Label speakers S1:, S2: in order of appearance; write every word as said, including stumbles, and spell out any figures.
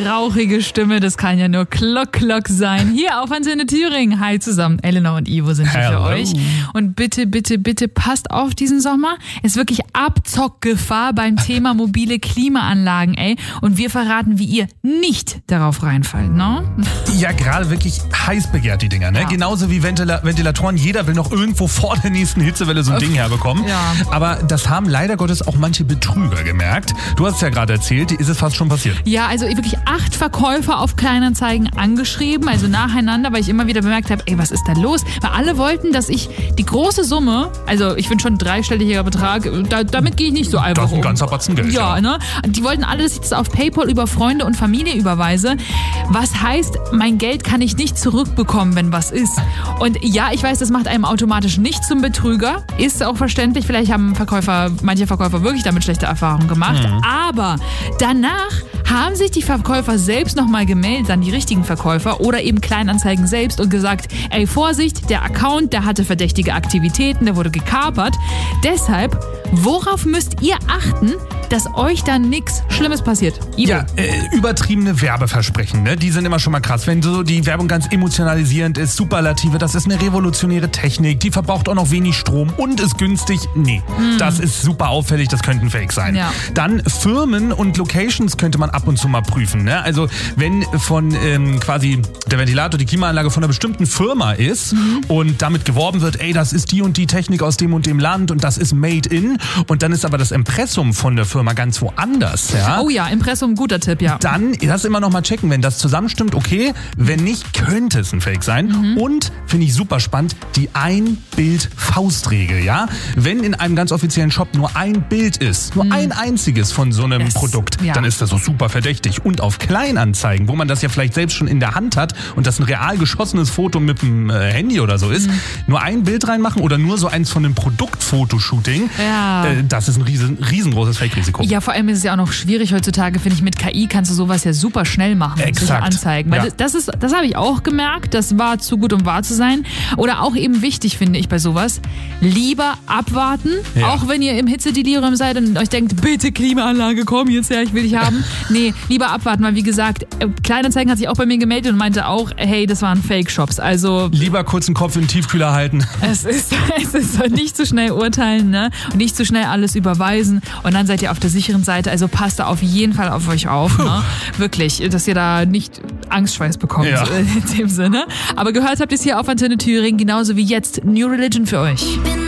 S1: rauchige Stimme, das kann ja nur Klock Klock sein. Hier auf Antenne Thüringen. Hi zusammen, Elena und Ivo sind hier
S2: Hello.
S1: für euch. Und bitte, bitte, bitte passt auf diesen Sommer. Es ist wirklich Abzockgefahr beim Thema mobile Klimaanlagen, ey. Und wir verraten, wie ihr nicht darauf reinfallt, ne?
S2: Ja, gerade wirklich heiß begehrt, die Dinger, ne?
S1: Ja.
S2: Genauso wie Ventila- Ventilatoren. Jeder will noch irgendwo vor der nächsten Hitzewelle so ein Ding herbekommen.
S1: Ja.
S2: Aber das haben leider Gottes auch manche Betrüger gemerkt. Du hast es ja gerade erzählt, ist es fast schon passiert.
S1: Ja, also wirklich acht Verkäufer auf Kleinanzeigen angeschrieben, also nacheinander, weil ich immer wieder bemerkt habe, ey, was ist da los? Weil alle wollten, dass ich die große Summe, also ich finde schon ein dreistelliger Betrag, da, damit gehe ich nicht so einfach
S2: Das ist ein
S1: um.
S2: ganzer Batzen Geld.
S1: Ja, ne? Die wollten alle, dass ich das auf PayPal über Freunde und Familie überweise. Was heißt, mein Geld kann ich nicht zurückbekommen, wenn was ist. Und ja, ich weiß, das macht einem automatisch nicht zum Betrüger. Ist auch verständlich. Vielleicht haben Verkäufer, manche Verkäufer wirklich damit schlechte Erfahrungen gemacht.
S2: Mhm.
S1: Aber danach haben sich die Verkäufer selbst nochmal gemeldet, dann die richtigen Verkäufer oder eben Kleinanzeigen selbst und gesagt, ey, Vorsicht, der Account, der hatte verdächtige Aktivitäten, der wurde gekapert. Deshalb, worauf müsst ihr achten, dass euch da nichts Schlimmes passiert? Ivo.
S2: Ja, äh, übertriebene Werbeversprechen, ne? Die sind immer schon mal krass. Wenn so die Werbung ganz emotionalisierend ist, Superlative, das ist eine revolutionäre Technik, die verbraucht auch noch wenig Strom und ist günstig. Nee, mm. das ist super auffällig, das könnten Fake sein.
S1: Ja.
S2: Dann Firmen und Locations könnte man ab und zu mal prüfen, ne? Also wenn von ähm, quasi der Ventilator, die Klimaanlage von einer bestimmten Firma ist mhm. und damit geworben wird, ey, das ist die und die Technik aus dem und dem Land und das ist made in und dann ist aber das Impressum von der Firma ganz woanders, ja?
S1: Oh ja, Impressum, guter Tipp, ja.
S2: Dann das immer noch mal checken, wenn das zusammenstimmt, okay. Wenn nicht, könnte es ein Fake sein. Mhm. Und, finde ich super spannend, die Ein-Bild-Faustregel, ja? Wenn in einem ganz offiziellen Shop nur ein Bild ist, nur mhm. ein einziges von so einem
S1: das,
S2: Produkt,
S1: ja.
S2: dann ist das so super verdächtig. Und auf Kleinanzeigen, wo man das ja vielleicht selbst schon in der Hand hat und das ein real geschossenes Foto mit dem äh, Handy oder so ist, mhm. nur ein Bild reinmachen oder nur so eins von einem Produktfotoshooting,
S1: ja.
S2: äh, das ist ein riesen, riesengroßes Fake-Risiko.
S1: Ja, vor allem ist es ja auch noch schwierig heutzutage, finde ich, mit K I kannst du sowas ja super schnell machen.
S2: Exakt.
S1: Solche Anzeigen. Weil
S2: Ja.
S1: das, das ist, das habe ich auch gemerkt, das war zu gut, um wahr zu sein. Oder auch eben wichtig, finde ich, bei sowas, lieber abwarten,
S2: Ja.
S1: auch wenn ihr im Hitzedelirium seid und euch denkt, bitte Klimaanlage, komm jetzt her, ich will dich haben. Nee, lieber abwarten, weil wie gesagt, Kleinanzeigen hat sich auch bei mir gemeldet und meinte auch, hey, das waren Fake-Shops. Also
S2: Lieber kurz den Kopf in den Tiefkühler halten.
S1: Es ist, es ist nicht zu schnell urteilen, ne? Und nicht zu schnell alles überweisen. Und dann seid ihr auf der sicheren Seite. Also passt da auf jeden Fall auf euch auf, ne? Wirklich, dass ihr da nicht Angstschweiß bekommt,
S2: Ja.
S1: in dem Sinne. Aber gehört habt ihr es hier auf Antenne Thüringen, genauso wie jetzt New Religion für euch.